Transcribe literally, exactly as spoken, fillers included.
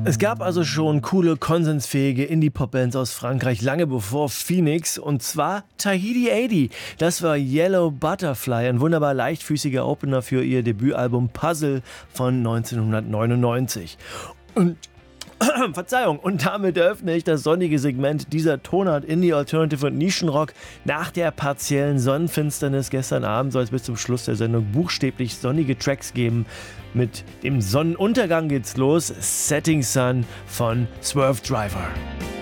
Es gab also schon coole, konsensfähige Indie-Pop-Bands aus Frankreich, lange bevor Phoenix, und zwar Tahiti achtzig. Das war Yellow Butterfly, ein wunderbar leichtfüßiger Opener für ihr Debütalbum Puzzle von neunzehnhundertneunundneunzig. Und Verzeihung, und damit eröffne ich das sonnige Segment dieser Tonart Indie, Alternative und Nischenrock. Nach der partiellen Sonnenfinsternis gestern Abend soll es bis zum Schluss der Sendung buchstäblich sonnige Tracks geben. Mit dem Sonnenuntergang geht's los. Setting Sun von Swerve Driver.